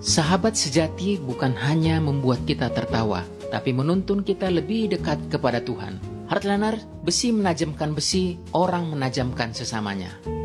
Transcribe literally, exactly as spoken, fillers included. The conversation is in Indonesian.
Sahabat sejati bukan hanya membuat kita tertawa, tapi menuntun kita lebih dekat kepada Tuhan. Heartliner, besi menajamkan besi, orang menajamkan sesamanya.